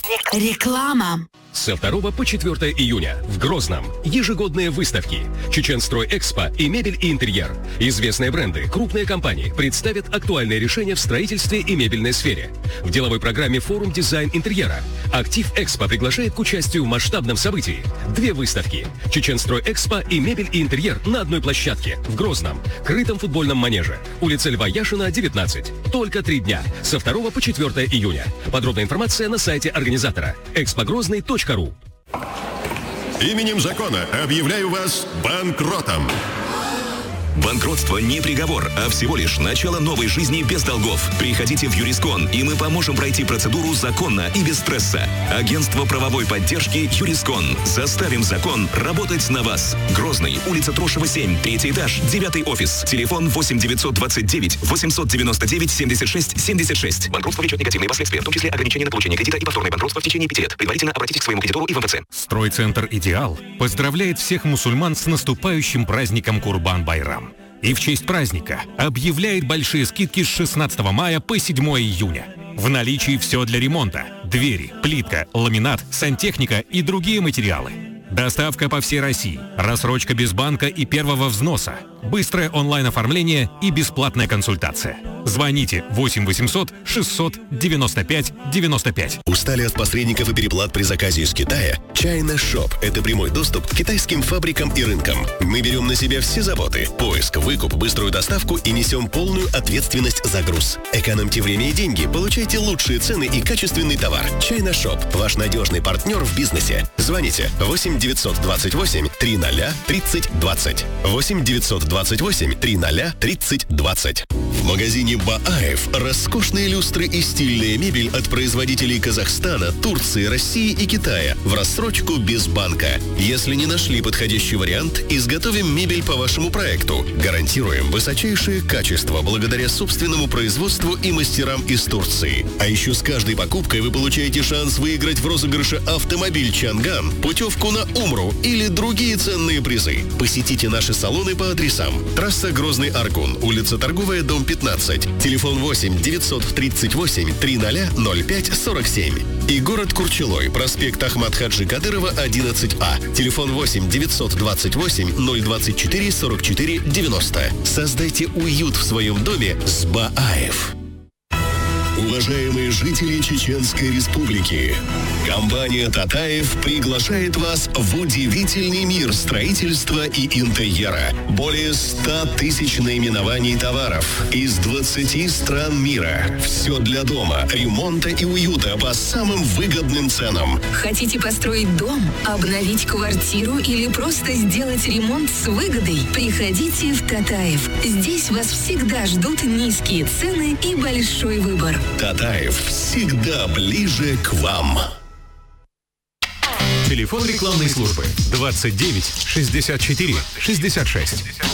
Реклама. Со 2 по 4 июня в Грозном ежегодные выставки «Чеченстрой Экспо» и «Мебель и интерьер». Известные бренды, крупные компании представят актуальные решения в строительстве и мебельной сфере. В деловой программе «Форум дизайн интерьера». «Актив Экспо» приглашает к участию в масштабном событии. 2 выставки «Чеченстрой Экспо» и «Мебель и интерьер» на одной площадке в Грозном, крытом футбольном манеже, улица Льва Яшина, 19. Только 3 дня, со 2 по 4 июня. Подробная информация на сайте организатора expogrozny.ru. Именем закона объявляю вас банкротом. Банкротство не приговор, а всего лишь начало новой жизни без долгов. Приходите в Юрискон, и мы поможем пройти процедуру законно и без стресса. Агентство правовой поддержки Юрискон. Заставим закон работать на вас. Грозный, улица Трошева, 7, 3 этаж, 9 офис. Телефон 8 929 899 76 76. Банкротство влечет негативные последствия, в том числе ограничения на получение кредита и повторное банкротство в течение 5 лет. Предварительно обратитесь к своему кредитору и в МФЦ. Стройцентр «Идеал» поздравляет всех мусульман с наступающим праздником Курбан-Байрам. И в честь праздника объявляет большие скидки с 16 мая по 7 июня. В наличии все для ремонта: двери, плитка, ламинат, сантехника и другие материалы. Доставка по всей России, рассрочка без банка и первого взноса, быстрое онлайн-оформление и бесплатная консультация. Звоните 8 800 600 95 95. Устали от посредников и переплат при заказе из Китая? China Shop – это прямой доступ к китайским фабрикам и рынкам. Мы берем на себя все заботы – поиск, выкуп, быструю доставку и несем полную ответственность за груз. Экономьте время и деньги, получайте лучшие цены и качественный товар. China Shop – ваш надежный партнер в бизнесе. Звоните 8 928 300 30 20. 8 928 300 30 20. В магазине Бааев роскошные люстры и стильная мебель от производителей Казахстана, Турции, России и Китая в рассрочку без банка. Если не нашли подходящий вариант, изготовим мебель по вашему проекту. Гарантируем высочайшее качество благодаря собственному производству и мастерам из Турции. А еще с каждой покупкой вы получаете шанс выиграть в розыгрыше автомобиль Чанган, путевку на Умру или другие ценные призы. Посетите наши салоны по адресам: трасса Грозный-Аргун, улица Торговая, дом 15, телефон 8 938 300 05 47 и город Курчелой, проспект Ахмад Хаджи Кадырова, 11А, телефон 8 928 024 44 90. Создайте уют в своем доме с Бааев. Уважаемые жители Чеченской Республики, компания «Татаев» приглашает вас в удивительный мир строительства и интерьера. Более 100 тысяч наименований товаров из 20 стран мира. Все для дома, ремонта и уюта по самым выгодным ценам. Хотите построить дом, обновить квартиру или просто сделать ремонт с выгодой? Приходите в Татаев. Здесь вас всегда ждут низкие цены и большой выбор. «Татаев» всегда ближе к вам. Телефон рекламной службы 29 64 66.